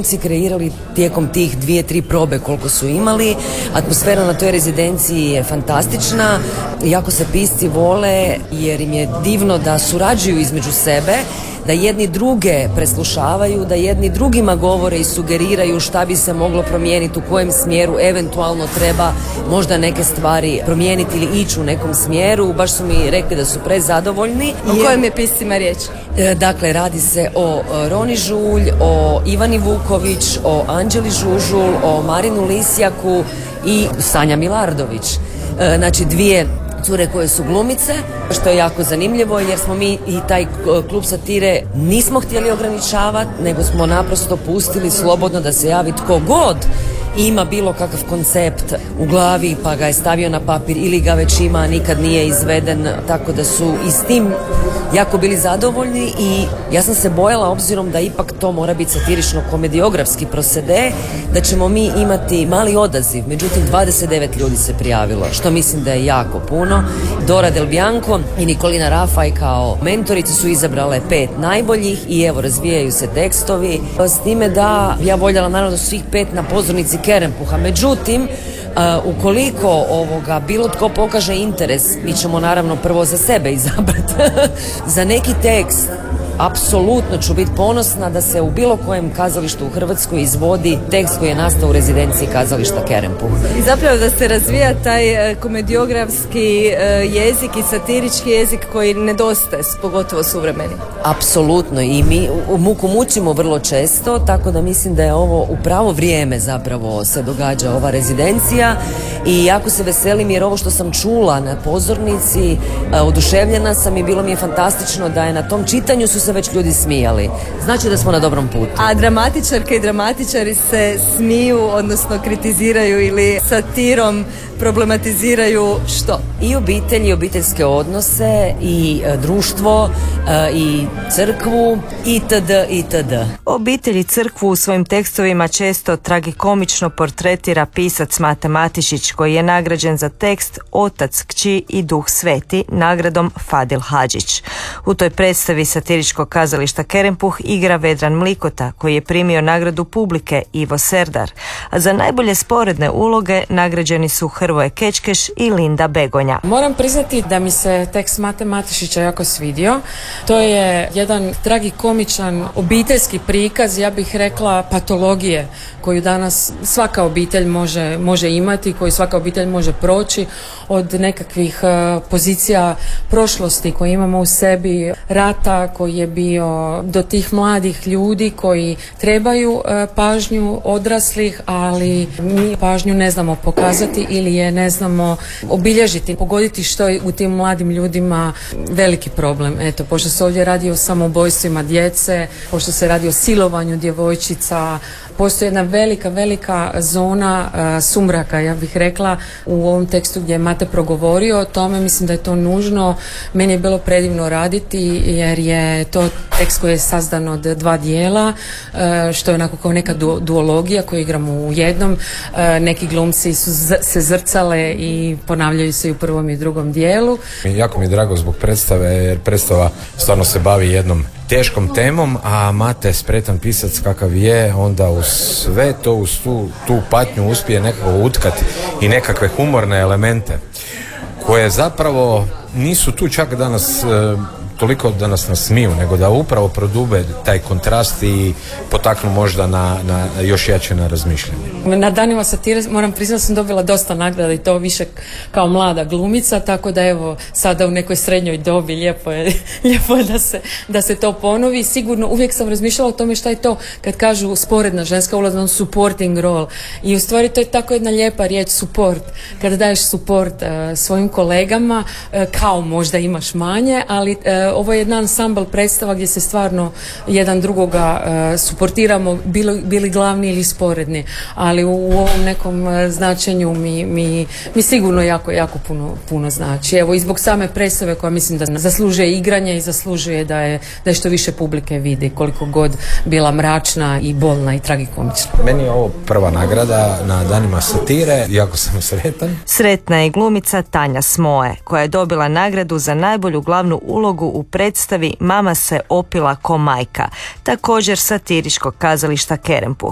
glumci kreirali tijekom tih 2-3 probe koliko su imali. Atmosfera na toj rezidenciji je fantastična, jako se pisci vole jer im je divno da surađuju između sebe, da jedni druge preslušavaju, da jedni drugima govore i sugeriraju šta bi se moglo promijeniti, u kojem smjeru eventualno treba možda neke stvari promijeniti ili ići u nekom smjeru. Baš su mi rekli da su prezadovoljni. O kojim je piscima riječ? Dakle, radi se o Roni Žulj, o Ivani Vuković, o Anđeli Žužul, o Marinu Lisjaku i Sanja Milardović. Znači, dvije cure koje su glumice, što je jako zanimljivo jer smo mi i taj klub satire nismo htjeli ograničavati, nego smo naprosto pustili slobodno da se javi tko god ima bilo kakav koncept u glavi pa ga je stavio na papir ili ga već ima, a nikad nije izveden, tako da su i s tim jako bili zadovoljni. I ja sam se bojala, obzirom da ipak to mora biti satirično-komediografski prosede, da ćemo mi imati mali odaziv. Međutim, 29 ljudi se prijavilo, što mislim da je jako puno. Dora Del Bianco i Nikolina Rafaj kao mentorice su izabrale 5 najboljih i evo, razvijaju se tekstovi. S time da ja voljela naravno svih 5 na pozornici Kerempuha. Međutim, ukoliko bilo tko pokaže interes, mi ćemo naravno prvo za sebe izabrati. Za neki tekst apsolutno ću biti ponosna da se u bilo kojem kazalištu u Hrvatskoj izvodi tekst koji je nastao u rezidenciji kazališta Kerempuh. I zapravo da se razvija taj komediografski jezik i satirički jezik koji nedostaje, pogotovo suvremeni. Apsolutno, i mi u muku mučimo vrlo često, tako da mislim da je ovo u pravo vrijeme zapravo se događa ova rezidencija i jako se veselim jer ovo što sam čula na pozornici, oduševljena sam i bilo mi je fantastično da je na tom čitanju su se već ljudi smijali. Znači da smo na dobrom putu. A dramatičarke i dramatičari se smiju, odnosno kritiziraju ili satirom problematiziraju što? I obitelj i obiteljske odnose i društvo i crkvu itd. itd. Obitelj i crkvu u svojim tekstovima često tragikomično portretira pisac Mate Matišić, koji je nagrađen za tekst Otac, kći i Duh Sveti nagradom Fadil Hadžić. U toj predstavi satiričkog kazališta Kerempuh igra Vedran Mlikota, koji je primio nagradu publike Ivo Serdar, a za najbolje sporedne uloge nagrađeni su Hrvoje Kečkeš i Linda Begonja. Moram priznati da mi se tekst Mate Matišića jako svidio. To je jedan tragikomičan obiteljski prikaz, ja bih rekla patologije koju danas svaka obitelj može imati, koju svaka obitelj može proći, od nekakvih pozicija prošlosti koje imamo u sebi, rata koji je bio, do tih mladih ljudi koji trebaju pažnju odraslih, ali mi pažnju ne znamo pokazati ili je ne znamo obilježiti, pogoditi što je u tim mladim ljudima veliki problem. Eto, pošto se ovdje radi o samoubojstvima djece, pošto se radi o silovanju djevojčica, postoji jedna velika zona sumraka, ja bih rekla, u ovom tekstu gdje je Mate progovorio o tome. Mislim da je to nužno. Meni je bilo predivno raditi jer je to tekst koji je sazdan od 2 dijela, što je onako kao neka duologija koju igramo u jednom. Neki glumci su se zrcale i ponavljaju se i u prvom i drugom dijelu. Jako mi je drago zbog predstave jer predstava stvarno se bavi jednom teškom temom, a Mate, spretan pisac kakav je, onda uz sve to, uz tu patnju uspije nekako utkati i nekakve humorne elemente koje zapravo nisu tu čak danas toliko da nas nasmiju, nego da upravo prodube taj kontrast i potaknu možda na još jače na razmišljanje. Na danima satire moram priznati da sam dobila dosta nagrada i to više kao mlada glumica, tako da evo sada u nekoj srednjoj dobi lijepo je da se to ponovi. Sigurno uvijek sam razmišljala o tome šta je to kad kažu sporedna ženska uloga, supporting role, i u stvari to je tako jedna lijepa riječ, support. Kada daješ support svojim kolegama, kao možda imaš manje, ali ovo je jedan ansambl predstava gdje se stvarno jedan drugoga suportiramo, bili glavni ili sporedni, ali u ovom nekom značenju mi sigurno jako puno znači. Evo, i zbog same predstave koja mislim da zaslužuje igranje i zaslužuje da je što više publike vidi, koliko god bila mračna i bolna i tragikomična. Meni je ovo prva nagrada na danima satire, jako sam sretan. Sretna je glumica Tanja Smoje, koja je dobila nagradu za najbolju glavnu ulogu u predstavi Mama se opila ko majka, također satiričkog kazališta Kerempuh.